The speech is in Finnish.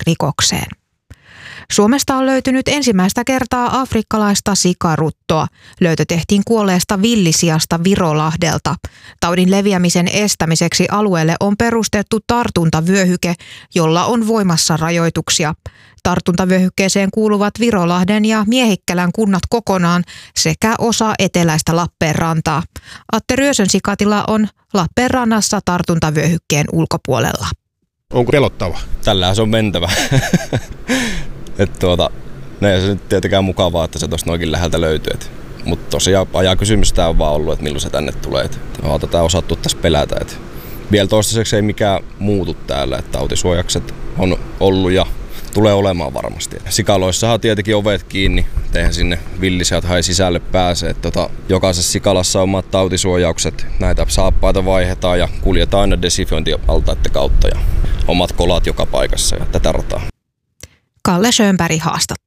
rikokseen. Suomesta on löytynyt ensimmäistä kertaa afrikkalaista sikaruttoa. Löytö tehtiin kuolleesta villisiasta Virolahdelta. Taudin leviämisen estämiseksi alueelle on perustettu tartuntavyöhyke, jolla on voimassa rajoituksia. Tartuntavyöhykkeeseen kuuluvat Virolahden ja Miehikkälän kunnat kokonaan sekä osa eteläistä Lappeenrantaa. Atte Ryösön sikatila on Lappeenrannassa tartuntavyöhykkeen ulkopuolella. Onko pelottava? Tällähän se on mentävä. Ei se nyt tietenkään mukavaa, että se tuosta noinkin läheltä löytyy. Mutta tosiaan ajakysymys tämä on vaan ollut, että milloin se tänne tulee. On tätä osattu tässä pelätä. Vielä toistaiseksi ei mikään muutu täällä. Tautisuojakset on ollut ja tulee olemaan varmasti. Sikaloissahan on tietenkin ovet kiinni. Eihän sinne villisijat ei sisälle pääse. Jokaisessa sikalassa on omat tautisuojaukset. Näitä saappaita vaihdetaan ja kuljetaan aina desinfiointialtaiden kautta. Ja omat kolat joka paikassa ja tätä rataa. Kalle Schönberg haastatteli.